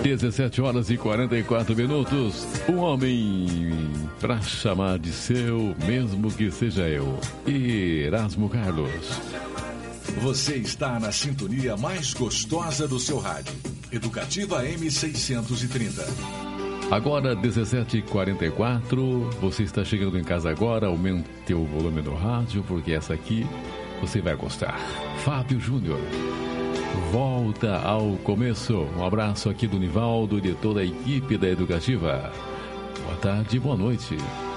17 horas e 44 minutos. Um homem pra chamar de seu, mesmo que seja eu. Erasmo Carlos. Você está na sintonia mais gostosa do seu rádio. Educativa M630. Agora, 17h44. Você está chegando em casa agora. Aumente o volume do rádio, porque essa aqui você vai gostar. Fábio Júnior. Volta ao começo. Um abraço aqui do Nivaldo e de toda a equipe da Educativa. Boa tarde, boa noite.